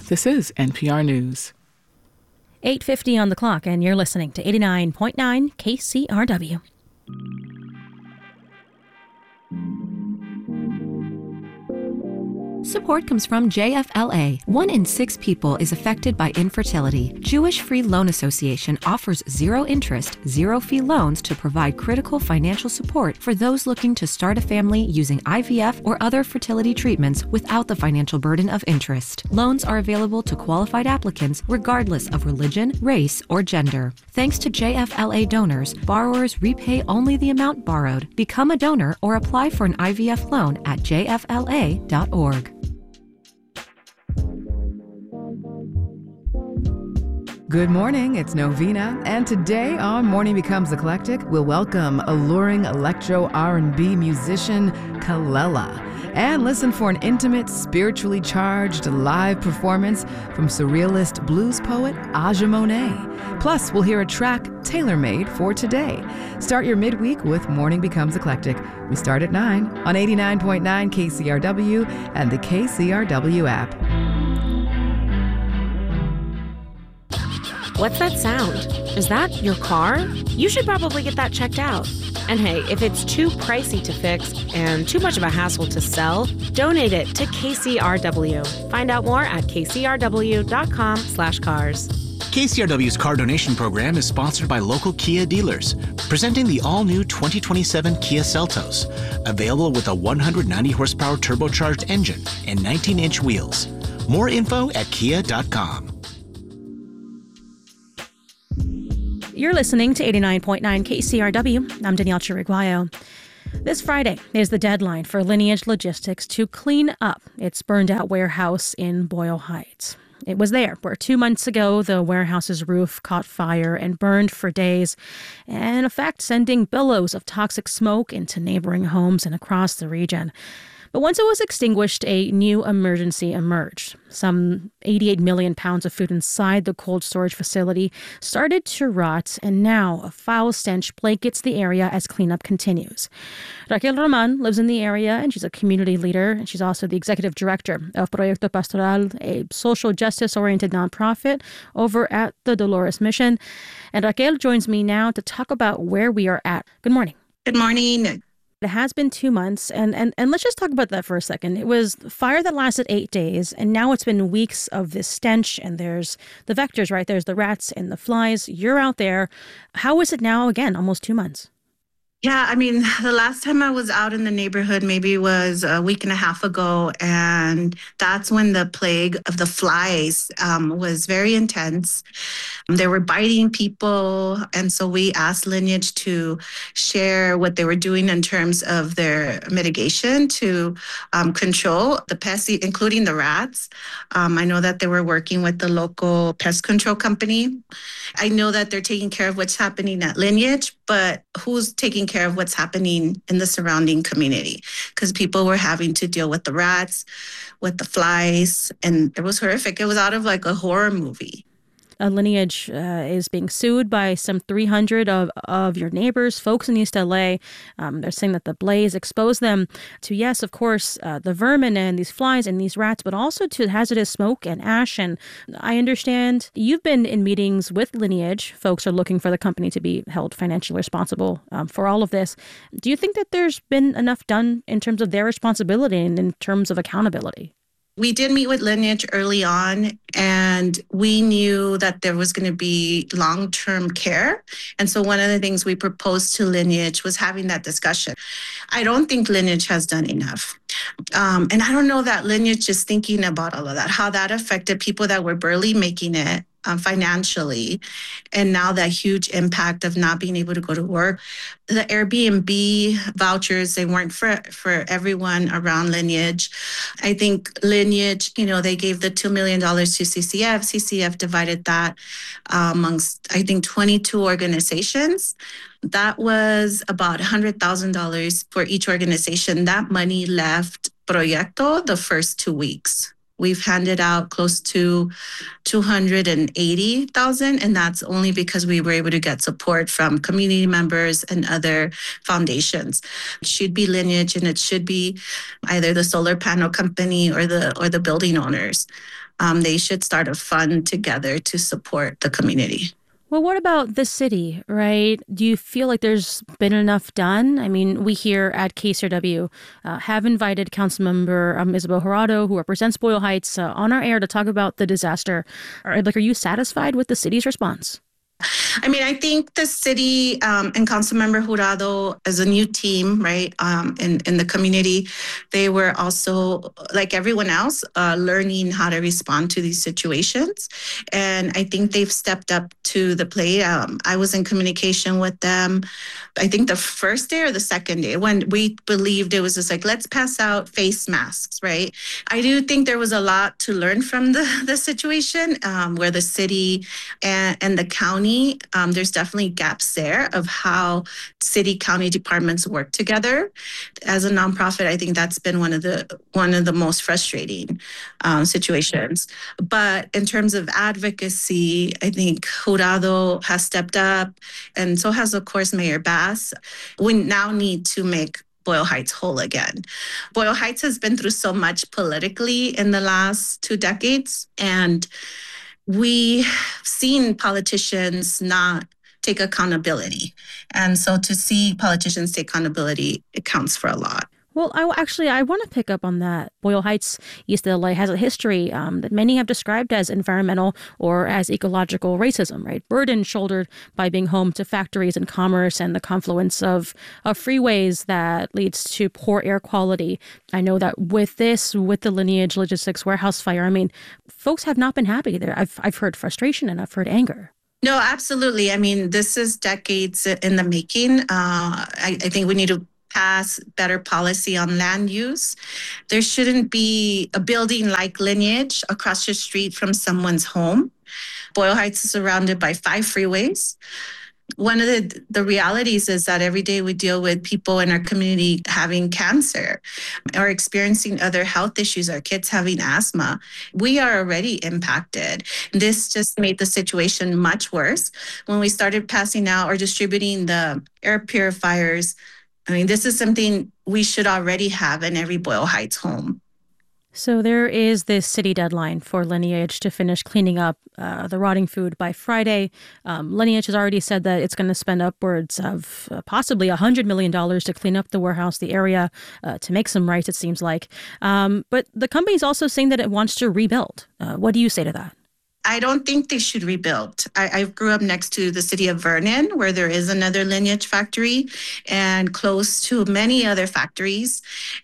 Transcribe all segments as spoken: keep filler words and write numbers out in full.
This is N P R News. eight fifty on the clock, and you're listening to eighty-nine point nine K C R W. Support comes from J F L A. One in six people is affected by infertility. Jewish Free Loan Association offers zero interest, zero fee loans to provide critical financial support for those looking to start a family using I V F or other fertility treatments without the financial burden of interest. Loans are available to qualified applicants regardless of religion, race, or gender. Thanks to J F L A donors, borrowers repay only the amount borrowed. Become a donor or apply for an I V F loan at j f l a dot org. Good morning, it's Novena, and today on Morning Becomes Eclectic, we'll welcome alluring electro R and B musician Kelela, and listen for an intimate, spiritually charged live performance from surrealist blues poet Aja Monet. Plus, we'll hear a track tailor-made for today. Start your midweek with Morning Becomes Eclectic. We start at nine on eighty-nine point nine K C R W and the K C R W app. What's that sound? Is that your car? You should probably get that checked out. And hey, if it's too pricey to fix and too much of a hassle to sell, donate it to K C R W. Find out more at k c r w dot com slash cars. K C R W's car donation program is sponsored by local Kia dealers, presenting the all-new twenty twenty-seven Kia Seltos, available with a one hundred ninety horsepower turbocharged engine and nineteen inch wheels. More info at kia dot com. You're listening to eighty-nine point nine K C R W. I'm Danielle Chiriguayo. This Friday is the deadline for Lineage Logistics to clean up its burned-out warehouse in Boyle Heights. It was there where two months ago the warehouse's roof caught fire and burned for days, and in effect sending billows of toxic smoke into neighboring homes and across the region. But once it was extinguished, a new emergency emerged. Some eighty-eight million pounds of food inside the cold storage facility started to rot, and now a foul stench blankets the area as cleanup continues. Raquel Roman lives in the area, and she's a community leader, and she's also the executive director of Proyecto Pastoral, a social justice-oriented nonprofit over at the Dolores Mission. And Raquel joins me now to talk about where we are at. Good morning. Good morning. It has been two months, and, and, and let's just talk about that for a second. It was fire that lasted eight days, and now it's been weeks of this stench, and there's the vectors, right? There's the rats and the flies. You're out there. How is it now, again, almost two months? Yeah, I mean, the last time I was out in the neighborhood maybe was a week and a half ago, and that's when the plague of the flies um, was very intense. They were biting people, and so we asked Lineage to share what they were doing in terms of their mitigation to um, control the pests, including the rats. Um, I know that they were working with the local pest control company. I know that they're taking care of what's happening at Lineage, but who's taking care of what's happening in the surrounding community? Because people were having to deal with the rats, with the flies, and it was horrific. It was out of like a horror movie. A Lineage uh, is being sued by some three hundred of, of your neighbors, folks in East L A. Um, they're saying that the blaze exposed them to, yes, of course, uh, the vermin and these flies and these rats, but also to hazardous smoke and ash. And I understand you've been in meetings with Lineage. Folks are looking for the company to be held financially responsible um, for all of this. Do you think that there's been enough done in terms of their responsibility and in terms of accountability? We did meet with Lineage early on, and we knew that there was going to be long-term care. And so one of the things we proposed to Lineage was having that discussion. I don't think Lineage has done enough. Um, and I don't know that Lineage is thinking about all of that, how that affected people that were barely making it um, financially. And now that huge impact of not being able to go to work. The Airbnb vouchers, they weren't for, for everyone around Lineage. I think Lineage, you know, they gave the two million dollars to C C F. C C F divided that uh, amongst, I think, twenty-two organizations. That was about one hundred thousand dollars for each organization. That money left Proyecto the first two weeks. We've handed out close to two hundred eighty thousand dollars, and that's only because we were able to get support from community members and other foundations. It should be Lineage, and it should be either the solar panel company or the or the building owners. um, they should start a fund together to support the community. Well, what about the city, right? Do you feel like there's been enough done? I mean, we here at K C R W uh, have invited Councilmember um, Isabel Jurado, who represents Boyle Heights, uh, on our air to talk about the disaster. Are, like, are you satisfied with the city's response? I mean, I think the city um, and Councilmember Jurado, as a new team, right, um, in, in the community, they were also, like everyone else, uh, learning how to respond to these situations. And I think they've stepped up to the plate. Um, I was in communication with them, I think the first day or the second day, when we believed it was just like, let's pass out face masks, right? I do think there was a lot to learn from the, the situation um, where the city and, and the county Um, there's definitely gaps there of how city county departments work together. As a nonprofit, I think that's been one of the one of the most frustrating um, situations. But in terms of advocacy, I think Jurado has stepped up, and so has, of course, Mayor Bass. We now need to make Boyle Heights whole again. Boyle Heights has been through so much politically in the last two decades, and we've seen politicians not take accountability. And so to see politicians take accountability, it counts for a lot. Well, I actually, I want to pick up on that. Boyle Heights, East L A, has a history um, that many have described as environmental or as ecological racism, right? Burden shouldered by being home to factories and commerce and the confluence of, of freeways that leads to poor air quality. I know that with this, with the Lineage Logistics warehouse fire, I mean, folks have not been happy there. I've, I've heard frustration and I've heard anger. No, absolutely. I mean, this is decades in the making. Uh, I, I think we need to pass better policy on land use. There shouldn't be a building like Lineage across the street from someone's home. Boyle Heights is surrounded by five freeways. One of the, the realities is that every day we deal with people in our community having cancer or experiencing other health issues, our kids having asthma. We are already impacted. This just made the situation much worse. When we started passing out or distributing the air purifiers, I mean, this is something we should already have in every Boyle Heights home. So there is this city deadline for Lineage to finish cleaning up uh, the rotting food by Friday. Um, Lineage has already said that it's going to spend upwards of uh, possibly one hundred million dollars to clean up the warehouse, the area, uh, to make some rights, it seems like. Um, but the company is also saying that it wants to rebuild. Uh, what do you say to that? I don't think they should rebuild. I, I grew up next to the city of Vernon, where there is another Lineage factory and close to many other factories.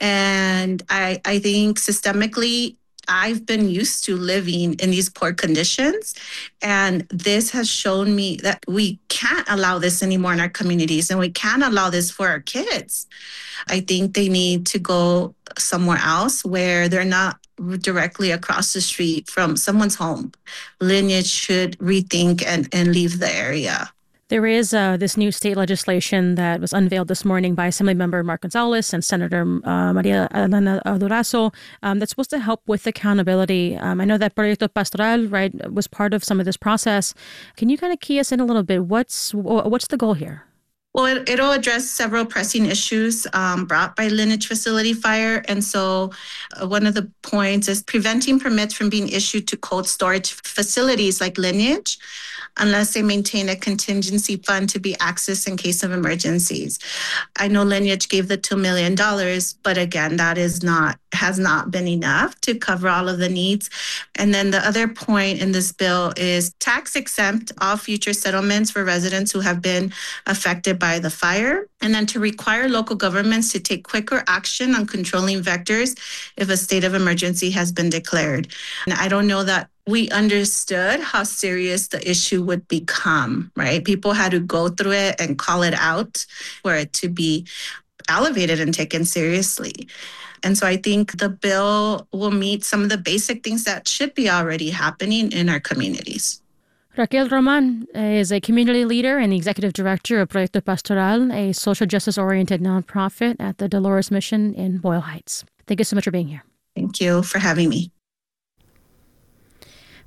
And I, I think systemically, I've been used to living in these poor conditions. And this has shown me that we can't allow this anymore in our communities, and we can't allow this for our kids. I think they need to go somewhere else where they're not directly across the street from someone's home. Lineage should rethink and, and leave the area. There is uh, this new state legislation that was unveiled this morning by Assemblymember Mark Gonzalez and Senator uh, Maria Elena Durazo um, that's supposed to help with accountability. Um, I know that Proyecto Pastoral, right, was part of some of this process. Can you kind of key us in a little bit? What's what's the goal here? Well, it, it'll address several pressing issues um, brought by Lineage facility fire. And so uh, one of the points is preventing permits from being issued to cold storage facilities like Lineage unless they maintain a contingency fund to be accessed in case of emergencies. I know Lineage gave the two million dollars, but again, that is not has not been enough to cover all of the needs. And then the other point in this bill is tax exempt all future settlements for residents who have been affected by the fire, and then to require local governments to take quicker action on controlling vectors if a state of emergency has been declared. And I don't know that we understood how serious the issue would become, right? People had to go through it and call it out for it to be elevated and taken seriously. And so I think the bill will meet some of the basic things that should be already happening in our communities. Raquel Roman is a community leader and the executive director of Proyecto Pastoral, a social justice-oriented nonprofit at the Dolores Mission in Boyle Heights. Thank you so much for being here. Thank you for having me.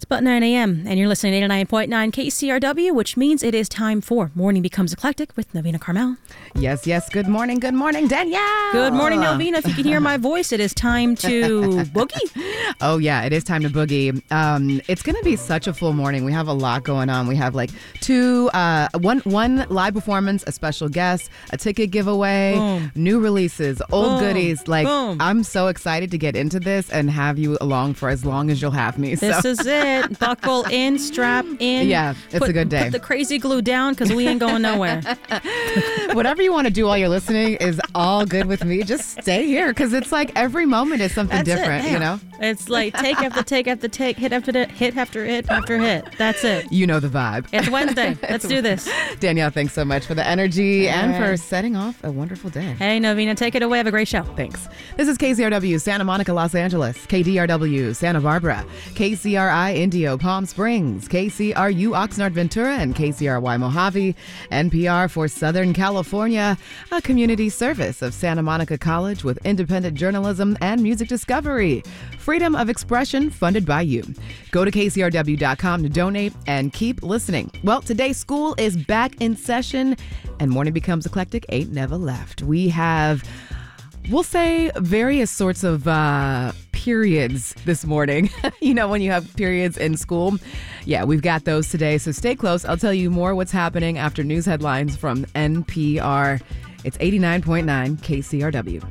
It's about nine a.m. and you're listening to eighty-nine point nine K C R W, which means it is time for Morning Becomes Eclectic with Novena Carmel. Yes, yes. Good morning. Good morning, Danielle. Good morning, Novena. If you can hear my voice, it is time to boogie. Oh, yeah. It is time to boogie. Um, it's going to be such a full morning. We have a lot going on. We have like two, uh, one, one live performance, a special guest, a ticket giveaway, Boom. new releases, old Boom. goodies. Like, Boom. I'm so excited to get into this and have you along for as long as you'll have me. This so. is it. Buckle in, strap in. Yeah, it's put, a good day. Put the crazy glue down because we ain't going nowhere. Whatever you want to do while you're listening is all good with me. Just stay here because it's like every moment is something That's different, it, you know? It's like take after take after take, hit after hit, hit after hit after hit. That's it. You know the vibe. It's Wednesday. Let's do this. Danielle, thanks so much for the energy all and right. for setting off a wonderful day. Hey, Novena, take it away. Have a great show. Thanks. This is K C R W, Santa Monica, Los Angeles, K D R W, Santa Barbara, K C R I, Indio, Palm Springs, K C R U, Oxnard, Ventura, and K C R Y, Mojave, N P R for Southern California, a community service of Santa Monica College with independent journalism and music discovery. Freedom of expression funded by you. Go to K C R W dot com to donate and keep listening. Well, today school is back in session and Morning Becomes Eclectic ain't never left. We have, we'll say, various sorts of uh, periods this morning. You know, when you have periods in school. Yeah, we've got those today. So stay close. I'll tell you more what's happening after news headlines from N P R. It's eighty-nine point nine K C R W.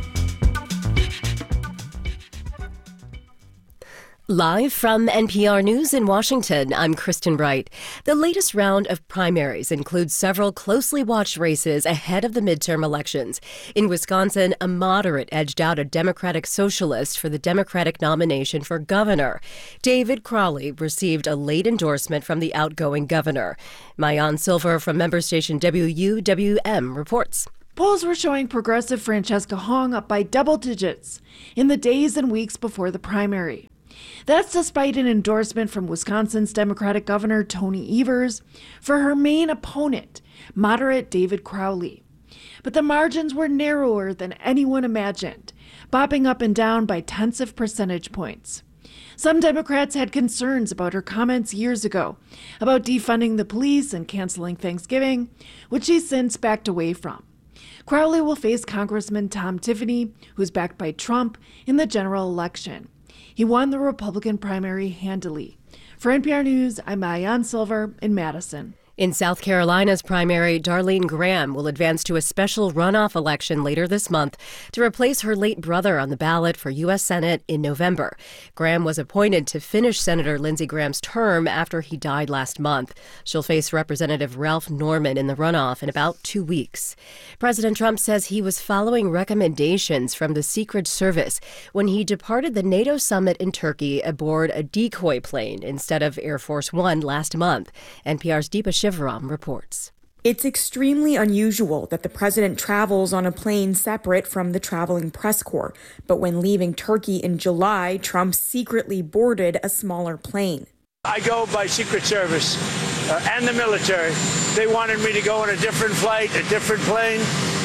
Live from N P R News in Washington, I'm Kristen Bright. The latest round of primaries includes several closely watched races ahead of the midterm elections. In Wisconsin, a moderate edged out a Democratic socialist for the Democratic nomination for governor. David Crowley received a late endorsement from the outgoing governor. Mayan Silver from member station W U W M reports. Polls were showing progressive Francesca Hong up by double digits in the days and weeks before the primary. That's despite an endorsement from Wisconsin's Democratic Governor Tony Evers for her main opponent, moderate David Crowley. But the margins were narrower than anyone imagined, bopping up and down by tenths of percentage points. Some Democrats had concerns about her comments years ago about defunding the police and canceling Thanksgiving, which she's since backed away from. Crowley will face Congressman Tom Tiffany, who's backed by Trump, in the general election. He won the Republican primary handily. For N P R News, I'm Mayan Silver in Madison. In South Carolina's primary, Darlene Graham will advance to a special runoff election later this month to replace her late brother on the ballot for U S Senate in November. Graham was appointed to finish Senator Lindsey Graham's term after he died last month. She'll face Representative Ralph Norman in the runoff in about two weeks. President Trump says he was following recommendations from the Secret Service when he departed the NATO summit in Turkey aboard a decoy plane instead of Air Force One last month. N P R's Deepa Shivaram reports. It's extremely unusual that the president travels on a plane separate from the traveling press corps. But when leaving Turkey in July, Trump secretly boarded a smaller plane. I go by Secret Service uh, and the military. They wanted me to go on a different flight, a different plane,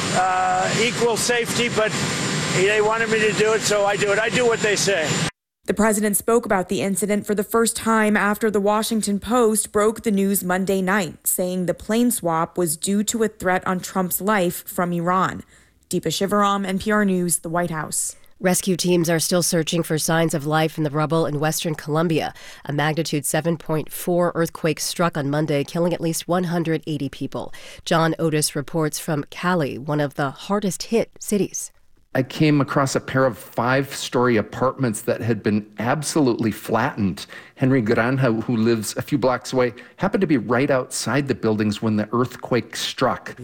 uh, equal safety, but they wanted me to do it, so I do it. I do what they say. The president spoke about the incident for the first time after the Washington Post broke the news Monday night, saying the plane swap was due to a threat on Trump's life from Iran. Deepa Shivaram, N P R News, the White House. Rescue teams are still searching for signs of life in the rubble in western Colombia. A magnitude seven point four earthquake struck on Monday, killing at least one hundred eighty people. John Otis reports from Cali, one of the hardest hit cities. I came across a pair of five-story apartments that had been absolutely flattened. Henry Granja, who lives a few blocks away, happened to be right outside the buildings when the earthquake struck.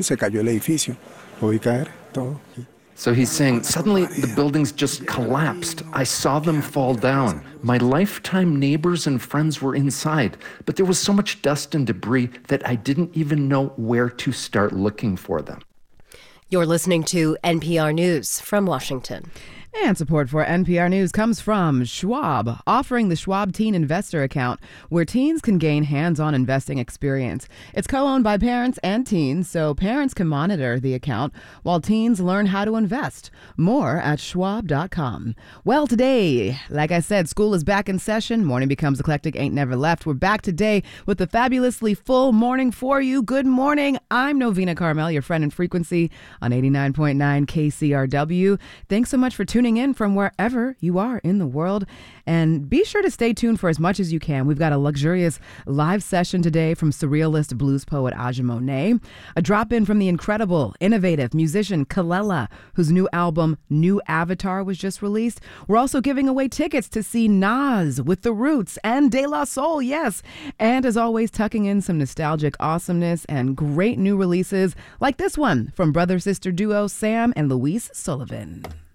So he's saying, suddenly the buildings just collapsed. I saw them fall down. My lifetime neighbors and friends were inside, but there was so much dust and debris that I didn't even know where to start looking for them. You're listening to N P R News from Washington. And support for N P R News comes from Schwab, offering the Schwab Teen Investor Account, where teens can gain hands-on investing experience. It's co-owned by parents and teens, so parents can monitor the account while teens learn how to invest. More at schwab dot com. Well, today, like I said, school is back in session. Morning Becomes Eclectic ain't never left. We're back today with the fabulously full morning for you. Good morning. I'm Novena Carmel, your friend in frequency on eighty-nine point nine K C R W. Thanks so much for tuning in from wherever you are in the world. And be sure to stay tuned for as much as you can. We've got a luxurious live session today from surrealist blues poet Aja Monet, a drop-in from the incredible, innovative musician Kelela, whose new album, New Avatar, was just released. We're also giving away tickets to see Nas with The Roots and De La Soul, yes. And as always, tucking in some nostalgic awesomeness and great new releases like this one from brother-sister duo Sam and Louise Sullivan.